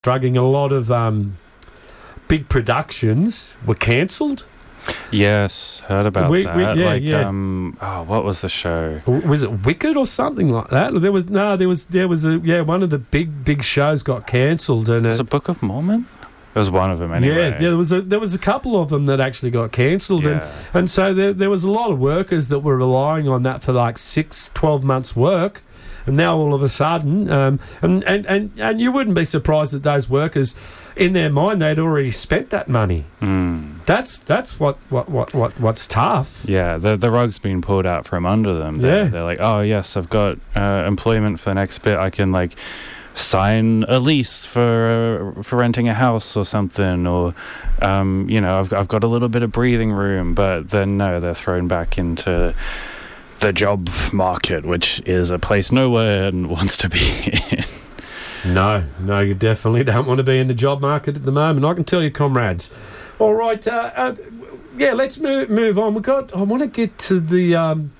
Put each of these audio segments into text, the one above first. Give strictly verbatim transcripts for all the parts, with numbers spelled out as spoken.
drugging. A lot of um, big productions were cancelled. Yes, heard about We- that. we- yeah, like, yeah. um, oh, what was the show? W- Was it Wicked or something like that? There was no, there was there was a yeah. One of the big big shows got cancelled, and Was it, it Book of Mormon? It was one of them anyway. yeah, yeah, there was a there was a couple of them that actually got cancelled, and Yeah. and so there there was a lot of workers that were relying on that for like six, twelve months work. And now all of a sudden, um, and, and, and, and you wouldn't be surprised that those workers, in their mind, they'd already spent that money. Mm. That's that's what, what, what, what what's tough. Yeah, the the rug's been pulled out from under them. They're, Yeah. they're like, oh yes, I've got uh, employment for the next bit. I can like sign a lease for uh, for renting a house or something, or um, you know, I've I've got a little bit of breathing room. But then no, they're thrown back into the job market, which is a place no one wants to be in. No, no, you definitely don't want to be in the job market at the moment. I can tell you, comrades. All right, uh, uh, yeah, let's move move on. We got. I want to get to the um,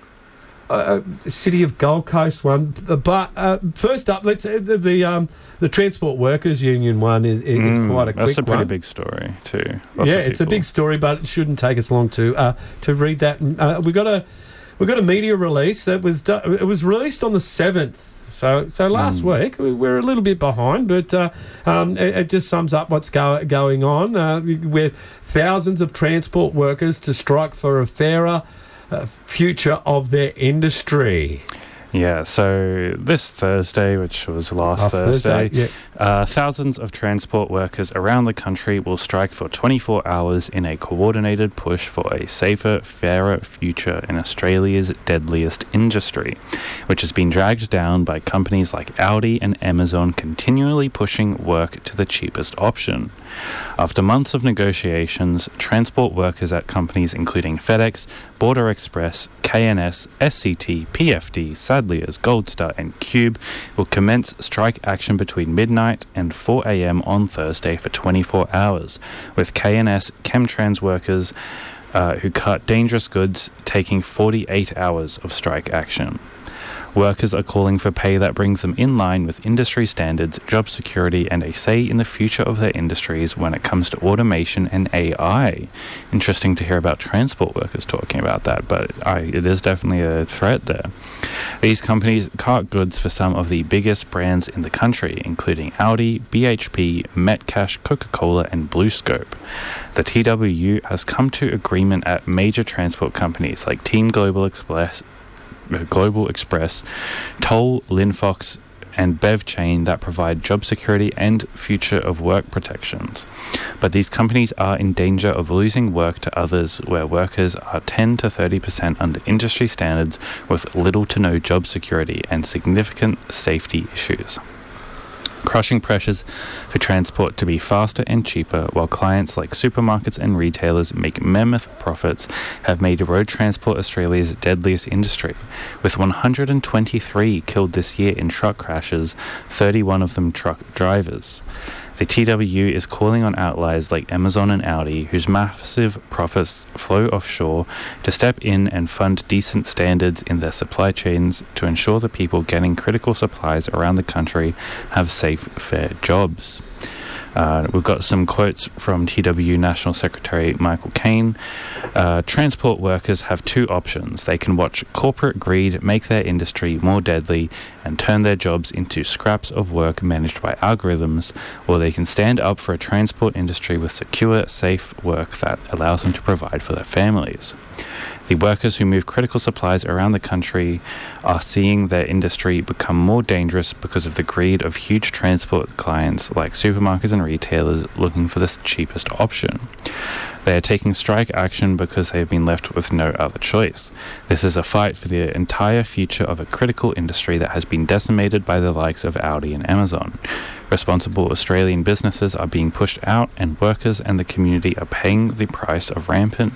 uh, City of Gold Coast one, but uh, first up, let's uh, the the, um, the Transport Workers Union one is, is Mm, quite a quick that's a pretty one. big story too. Lots yeah, of it's a people. big story, but it shouldn't take us long to uh, to read that. Uh, we got a we got a media release that was do- it was released on the seventh. So, so last Mm. week we- we're a little bit behind, but uh, um, it, it just sums up what's go- going on uh, with thousands of transport workers to strike for a fairer uh, future of their industry. Yeah, so this Thursday, which was last, Last Thursday, Thursday, yeah. uh, thousands of transport workers around the country will strike for twenty-four hours in a coordinated push for a safer, fairer future in Australia's deadliest industry, which has been dragged down by companies like Audi and Amazon continually pushing work to the cheapest option. After months of negotiations, transport workers at companies including FedEx, Border Express, K N S, S C T, P F D, Sadliers, Goldstar and Cube will commence strike action between midnight and four a.m. on Thursday for twenty-four hours, with K N S Chemtrans workers uh, who cut dangerous goods taking forty-eight hours of strike action. Workers are calling for pay that brings them in line with industry standards, job security, and a say in the future of their industries when it comes to automation and A I. Interesting to hear about transport workers talking about that, but I, it is definitely a threat there. These companies cart goods for some of the biggest brands in the country, including Audi, B H P, Metcash, Coca-Cola, and BlueScope. The T W U has come to agreement at major transport companies like Team Global Express, Global Express, Toll, Linfox, and Bev Chain that provide job security and future of work protections. But these companies are in danger of losing work to others where workers are ten to thirty percent under industry standards with little to no job security and significant safety issues. Crushing pressures for transport to be faster and cheaper, while clients like supermarkets and retailers make mammoth profits, have made road transport Australia's deadliest industry, with one hundred twenty-three killed this year in truck crashes, thirty-one of them truck drivers. The T W U is calling on outliers like Amazon and Audi, whose massive profits flow offshore, to step in and fund decent standards in their supply chains to ensure the people getting critical supplies around the country have safe, fair jobs. Uh, we've got some quotes from T W U National Secretary Michael Caine. Uh, transport workers have two options. They can watch corporate greed make their industry more deadly and turn their jobs into scraps of work managed by algorithms, or they can stand up for a transport industry with secure, safe work that allows them to provide for their families. The workers who move critical supplies around the country are seeing their industry become more dangerous because of the greed of huge transport clients like supermarkets and retailers looking for the cheapest option. They are taking strike action because they have been left with no other choice. This is a fight for the entire future of a critical industry that has been decimated by the likes of Audi and Amazon. Responsible Australian businesses are being pushed out, and workers and the community are paying the price of rampant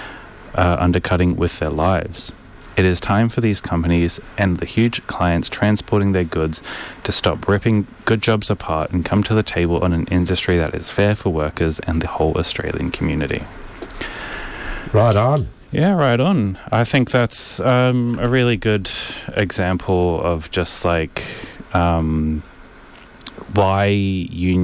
uh, undercutting with their lives. It is time for these companies and the huge clients transporting their goods to stop ripping good jobs apart and come to the table on an industry that is fair for workers and the whole Australian community. Right on. Yeah, right on. I think that's um, a really good example of just like um, why unions